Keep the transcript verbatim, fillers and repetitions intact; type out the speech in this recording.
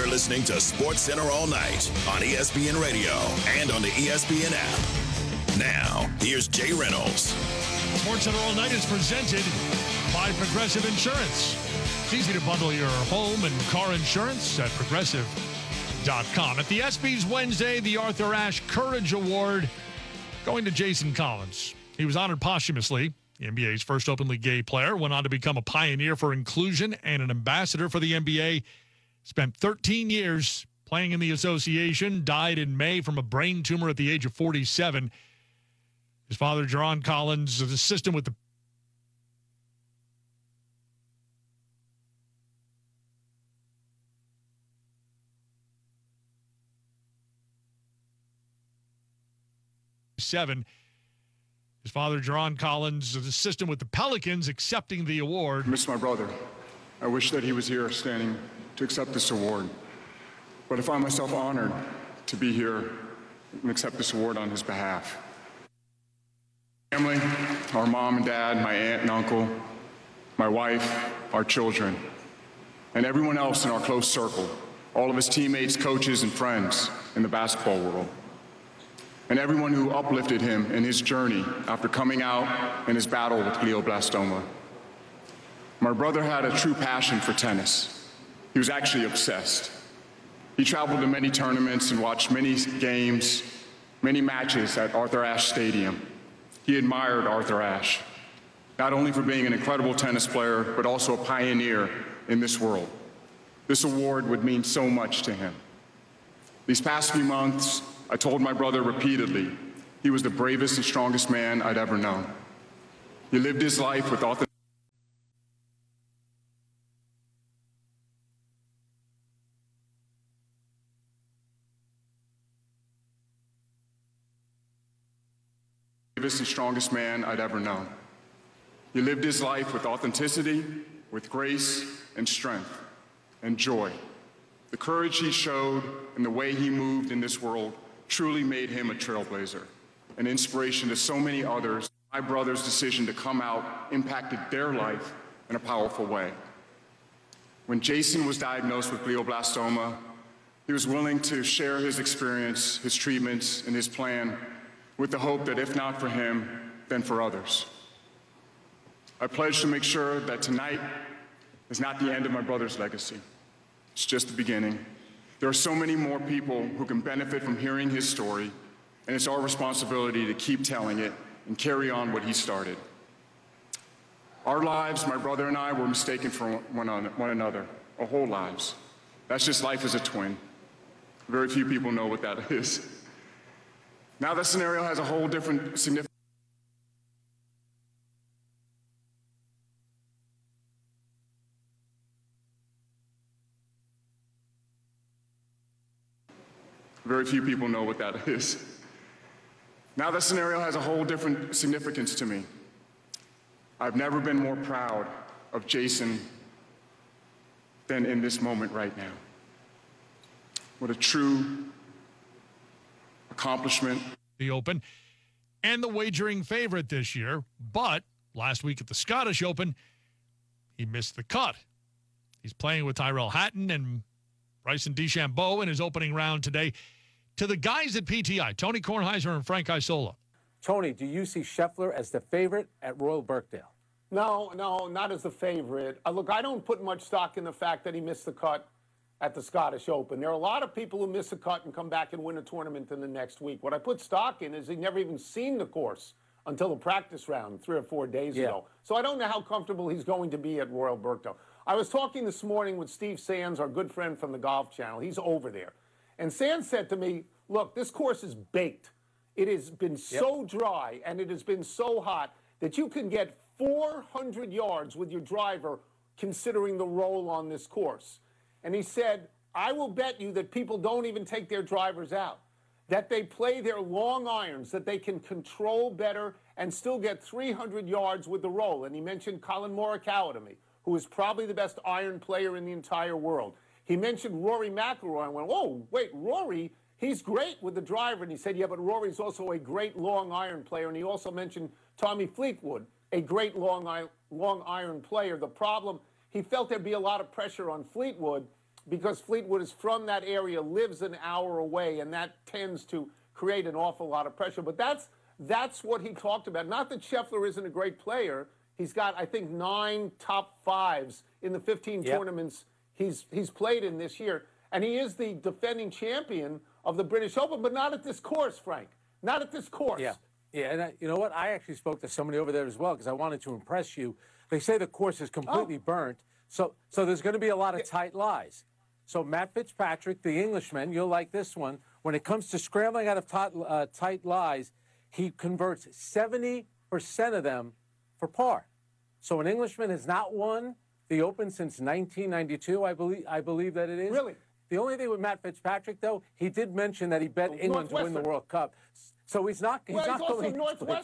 You're listening to Sports Center all night on E S P N Radio and on the E S P N app. Now, here's Jay Reynolds. Sports Center all night is presented by Progressive Insurance. It's easy to bundle your home and car insurance at progressive dot com. At the ESPYs Wednesday, the Arthur Ashe Courage Award going to Jason Collins. He was honored posthumously. The N B A's first openly gay player went on to become a pioneer for inclusion and an ambassador for the N B A. Spent thirteen years playing in the association, died in May from a brain tumor at the age of forty-seven. His father, Jerron Collins, is assistant with the seven. His father, Jerron Collins, is assistant with the Pelicans, accepting the award. I miss my brother. I wish that he was here standing to accept this award. But I find myself honored to be here and accept this award on his behalf. Family, our mom and dad, my aunt and uncle, my wife, our children, and everyone else in our close circle, all of his teammates, coaches, and friends in the basketball world, and everyone who uplifted him in his journey after coming out in his battle with glioblastoma. My brother had a true passion for tennis. He was actually obsessed. He traveled to many tournaments and watched many games, many matches at Arthur Ashe Stadium. He admired Arthur Ashe, not only for being an incredible tennis player, but also a pioneer in this world. This award would mean so much to him. These past few months, I told my brother repeatedly he was the bravest and strongest man I'd ever known. He lived his life with authenticity. Bravest and strongest man I'd ever known. He lived his life with authenticity, with grace and strength and joy. The courage he showed and the way he moved in this world truly made him a trailblazer, an inspiration to so many others. My brother's decision to come out impacted their life in a powerful way. When Jason was diagnosed with glioblastoma, he was willing to share his experience, his treatments, and his plan with the hope that if not for him, then for others. I pledge to make sure that tonight is not the end of my brother's legacy. It's just the beginning. There are so many more people who can benefit from hearing his story, and it's our responsibility to keep telling it and carry on what he started. Our lives, my brother and I, were mistaken for one another, our whole lives. That's just life as a twin. Very few people know what that is. Now that scenario has a whole different significance. Very few people know what that is. Now that scenario has a whole different significance to me. I've never been more proud of Jason than in this moment right now. What a true accomplishment. The Open and the wagering favorite this year, but last week at the Scottish Open, he missed the cut. He's playing with Tyrell Hatton and Bryson DeChambeau in his opening round today. To the guys at P T I, Tony Kornheiser and Frank Isola. Tony, do you see Scheffler as the favorite at Royal Birkdale? No, no, not as the favorite. Uh, look, I don't put much stock in the fact that he missed the cut at the Scottish Open. There are a lot of people who miss a cut and come back and win a tournament in the next week. What I put stock in is he never even seen the course until the practice round three or four days yeah. ago. So I don't know how comfortable he's going to be at Royal Birkdale. I was talking this morning with Steve Sands, our good friend from the Golf Channel. He's over there. And Sands said to me, look, this course is baked. It has been yep. so dry and it has been so hot that you can get four hundred yards with your driver considering the roll on this course. And he said, I will bet you that people don't even take their drivers out, that they play their long irons, that they can control better and still get three hundred yards with the roll. And he mentioned Colin Morikawa to me, who is probably the best iron player in the entire world. He mentioned Rory McIlroy. I went, oh, wait, Rory, he's great with the driver. And he said, yeah, but Rory's also a great long iron player. And he also mentioned Tommy Fleetwood, a great long, long iron player. The problem, he felt there'd be a lot of pressure on Fleetwood because Fleetwood is from that area, lives an hour away, and that tends to create an awful lot of pressure. But that's that's what he talked about. Not that Scheffler isn't a great player. He's got, I think, nine top fives in the fifteen yep. tournaments he's he's played in this year. And he is the defending champion of the British Open, but not at this course, Frank. Not at this course. Yeah, yeah, and I, you know what? I actually spoke to somebody over there as well because I wanted to impress you. They say the course is completely oh. burnt, so so there's going to be a lot of tight lies. So Matt Fitzpatrick, the Englishman, you'll like this one. When it comes to scrambling out of tight, uh, tight lies, he converts seventy percent of them for par. So an Englishman has not won the Open since nineteen ninety-two, I believe. I believe that it is. Really? The only thing with Matt Fitzpatrick, though, he did mention that he bet England to win the World Cup. So he's not. He's well, not he's also going Northwestern.